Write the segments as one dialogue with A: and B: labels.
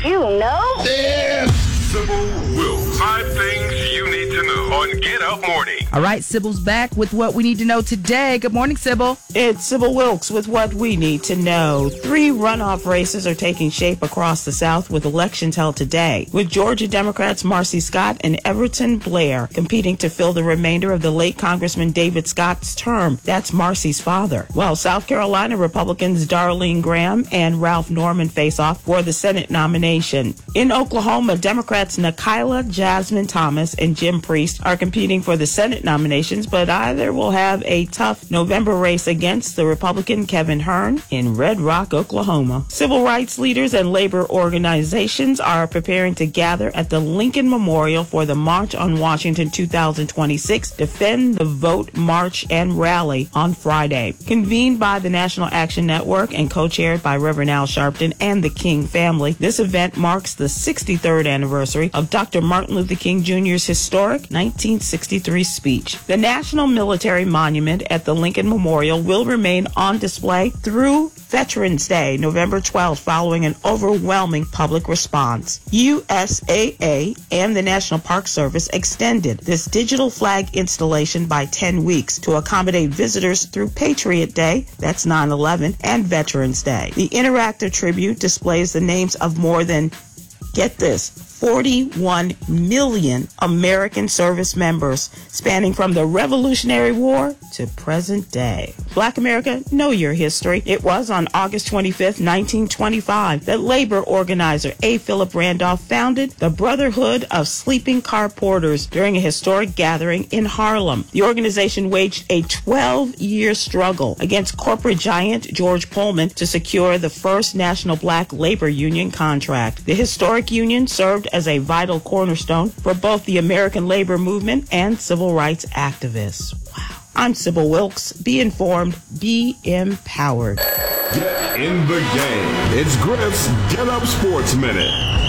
A: you know?
B: Damn! Sybil Wilkes. 5 things you need to know on Get Up Morning.
C: All right, Sybil's back with what we need to know today. Good morning, Sybil.
D: It's Sybil Wilkes with what we need to know. 3 runoff races are taking shape across the South with elections held today, with Georgia Democrats Marcy Scott and Everton Blair competing to fill the remainder of the late Congressman David Scott's term. That's Marcy's father. While South Carolina Republicans Darlene Graham and Ralph Norman face off for the Senate nomination. In Oklahoma, Democrats Nikayla Jasmine Thomas and Jim Priest are competing for the Senate nominations, but either will have a tough November race against the Republican Kevin Hern in Red Rock, Oklahoma. Civil rights leaders and labor organizations are preparing to gather at the Lincoln Memorial for the March on Washington 2026 Defend the Vote March and Rally on Friday. Convened by the National Action Network and co-chaired by Reverend Al Sharpton and the King family, this event marks the 63rd anniversary of Dr. Martin Luther King Jr.'s historic 1963 speech. The National Military Monument at the Lincoln Memorial will remain on display through Veterans Day, November 12th, following an overwhelming public response. USAA and the National Park Service extended this digital flag installation by 10 weeks to accommodate visitors through Patriot Day, that's 9/11, and Veterans Day. The interactive tribute displays the names of more than, get this, 41 million American service members spanning from the Revolutionary War to present day. Black America, know your history. It was on August 25th, 1925, that labor organizer A. Philip Randolph founded the Brotherhood of Sleeping Car Porters during a historic gathering in Harlem. The organization waged a 12-year struggle against corporate giant George Pullman to secure the first national black labor union contract. The historic union served as a vital cornerstone for both the American labor movement and civil rights activists. Wow. I'm Sybil Wilkes. Be informed, be empowered.
B: Get in the game. It's Griff's Get Up Sports Minute.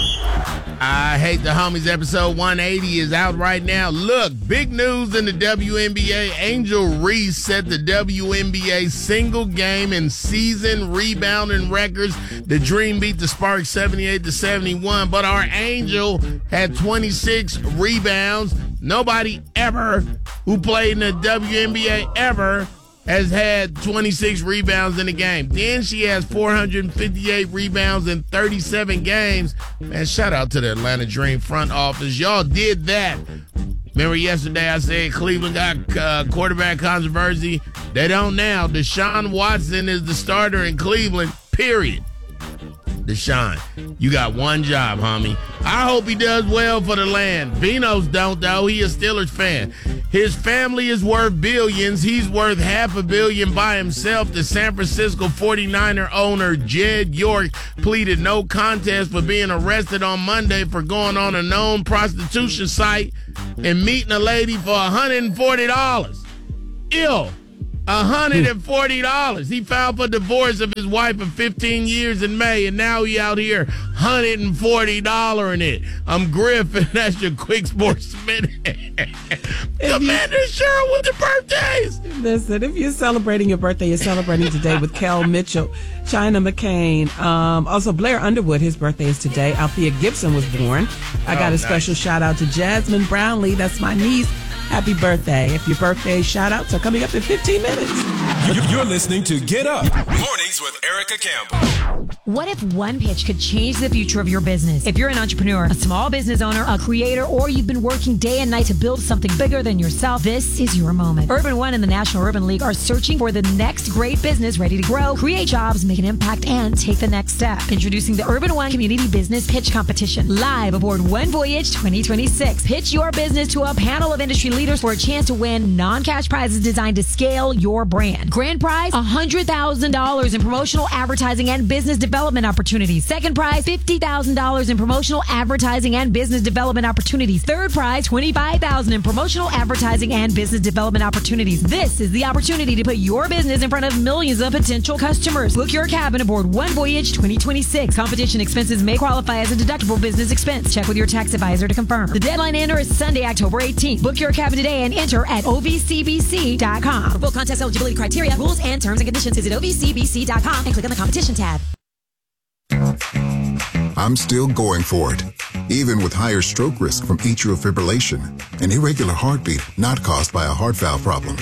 E: I Hate the Homies episode 180 is out right now. Look, big news in the WNBA. Angel Reese set the WNBA single game and season rebounding records. The Dream beat the Sparks 78-71, but our Angel had 26 rebounds. Nobody ever who played in the WNBA ever has had 26 rebounds in a game. Then she has 458 rebounds in 37 games. Man, shout out to the Atlanta Dream front office. Y'all did that. Remember yesterday I said Cleveland got quarterback controversy? They don't now. Deshaun Watson is the starter in Cleveland, period. Deshaun, you got one job, homie. I hope he does well for the land. Vinos don't, though. He a Steelers fan. His family is worth billions. He's worth $500 million by himself. The San Francisco 49er owner, Jed York, pleaded no contest for being arrested on Monday for going on a known prostitution site and meeting a lady for $140. Ew. $140. He filed for divorce of his wife of 15 years in May, and now he out here $140 in it. I'm Griff, and that's your quick sports minute. Commander Cheryl with the birthdays.
F: Listen, if you're celebrating your birthday, you're celebrating today with Kel Mitchell, China McCain. Also, Blair Underwood, his birthday is today. Althea Gibson was born. I got a special shout out to Jasmine Brownlee. That's my niece. Happy birthday. If your birthday shout-outs are coming up in 15 minutes.
G: You're listening to Get Up Mornings with Erica Campbell.
H: What if one pitch could change the future of your business? If you're an entrepreneur, a small business owner, a creator, or you've been working day and night to build something bigger than yourself, this is your moment. Urban One and the National Urban League are searching for the next great business ready to grow, create jobs, make an impact, and take the next step. Introducing the Urban One Community Business Pitch Competition, live aboard One Voyage 2026. Pitch your business to a panel of industry leaders for a chance to win non-cash prizes designed to scale your brand. Grand prize, $100,000 in promotional advertising and business development opportunities. Second prize, $50,000 in promotional advertising and business development opportunities. Third prize, $25,000 in promotional advertising and business development opportunities. This is the opportunity to put your business in front of millions of potential customers. Book your cabin aboard One Voyage 2026. Competition expenses may qualify as a deductible business expense. Check with your tax advisor to confirm. The deadline to enter is Sunday, October 18th. Book your cabin today and enter at ovcbc.com. For full contest eligibility criteria, rules, and terms and conditions, visit ovcbc.com and click on the competition tab.
A: I'm still going for it, even with higher stroke risk from atrial fibrillation, an irregular heartbeat not caused by a heart valve problem.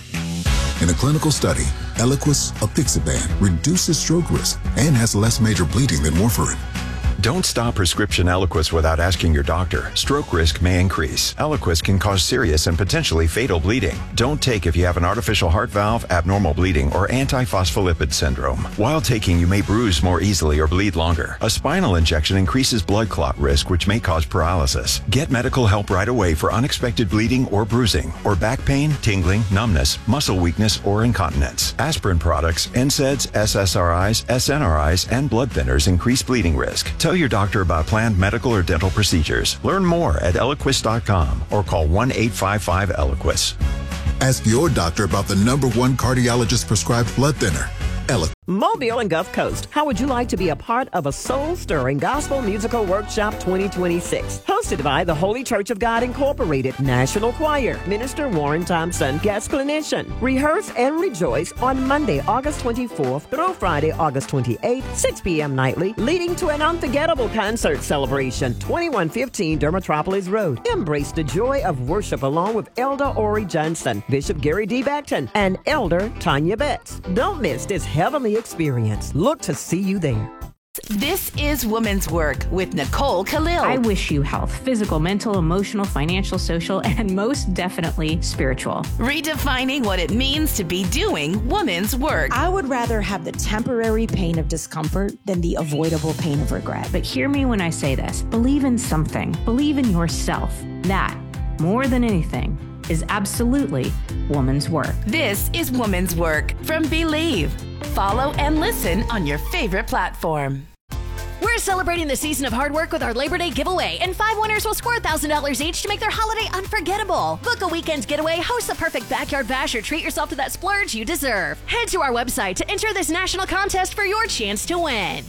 A: In a clinical study, Eliquis apixaban reduces stroke risk and has less major bleeding than warfarin.
I: Don't stop prescription Eliquis without asking your doctor. Stroke risk may increase. Eliquis can cause serious and potentially fatal bleeding. Don't take if you have an artificial heart valve, abnormal bleeding, or antiphospholipid syndrome. While taking, you may bruise more easily or bleed longer. A spinal injection increases blood clot risk, which may cause paralysis. Get medical help right away for unexpected bleeding or bruising, or back pain, tingling, numbness, muscle weakness, or incontinence. Aspirin products, NSAIDs, SSRIs, SNRIs, and blood thinners increase bleeding risk. Tell your doctor about planned medical or dental procedures. Learn more at Eliquis.com or call 1-855-ELIQUIS.
A: Ask your doctor about the #1 cardiologist prescribed blood thinner, Eliquis.
J: Mobile and Gulf Coast, how would you like to be a part of a soul-stirring gospel musical workshop 2026? Hosted by the Holy Church of God Incorporated, National Choir, Minister Warren Thompson, guest clinician. Rehearse and rejoice on Monday, August 24th through Friday, August 28th, 6 p.m. nightly, leading to an unforgettable concert celebration, 2115 Dermatropolis Road. Embrace the joy of worship along with Elder Ori Johnson, Bishop Gary D. Beckton, and Elder Tanya Betts. Don't miss this heavenly experience. Look to see you there.
K: This is Woman's Work with Nicole Khalil.
L: I wish you health, physical, mental, emotional, financial, social, and most definitely spiritual.
K: Redefining what it means to be doing woman's work.
M: I would rather have the temporary pain of discomfort than the avoidable pain of regret.
L: But hear me when I say this. Believe in something. Believe in yourself. That, more than anything, is absolutely woman's work.
K: This is Woman's Work from Believe. Follow and listen on your favorite platform.
N: We're celebrating the season of hard work with our Labor Day giveaway, and 5 winners will score $1,000 each to make their holiday unforgettable. Book a weekend getaway, host the perfect backyard bash, or treat yourself to that splurge you deserve. Head to our website to enter this national contest for your chance to win.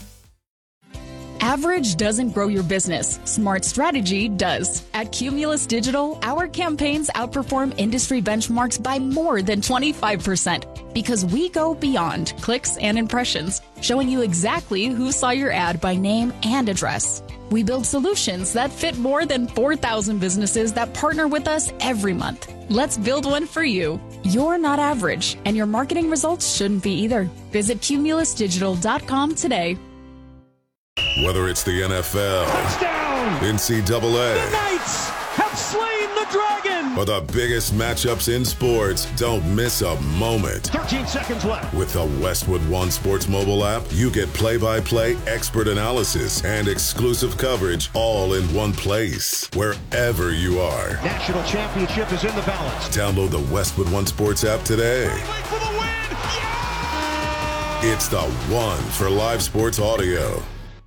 O: Average doesn't grow your business. Smart strategy does. At Cumulus Digital, our campaigns outperform industry benchmarks by more than 25% because we go beyond clicks and impressions, showing you exactly who saw your ad by name and address. We build solutions that fit more than 4,000 businesses that partner with us every month. Let's build one for you. You're not average, and your marketing results shouldn't be either. Visit cumulusdigital.com today.
B: Whether it's the NFL,
P: touchdown,
B: NCAA,
P: the Knights have slain the dragon,
B: or the biggest matchups in sports, don't miss a moment.
P: 13 seconds left.
B: With the Westwood One Sports mobile app, you get play-by-play, expert analysis, and exclusive coverage all in one place, wherever you are.
P: National championship is in the balance.
B: Download the Westwood One Sports app today.
P: For the win. Yeah!
B: It's the one for live sports audio.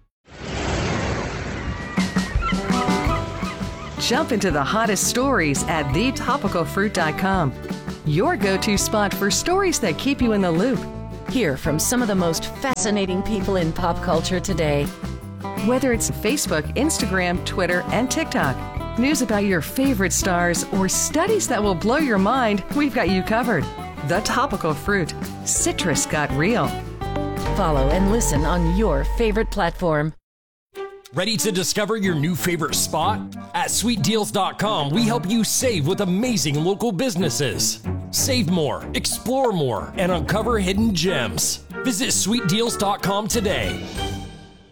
Q: Jump into the hottest stories at thetopicalfruit.com. Your go-to spot for stories that keep you in the loop.
R: Hear from some of the most fascinating people in pop culture today.
Q: Whether it's Facebook, Instagram, Twitter, and TikTok, news about your favorite stars, or studies that will blow your mind, we've got you covered. The Topical Fruit. Citrus got real.
R: Follow and listen on your favorite platform.
S: Ready to discover your new favorite spot? At SweetDeals.com, we help you save with amazing local businesses. Save more, explore more, and uncover hidden gems. Visit SweetDeals.com today.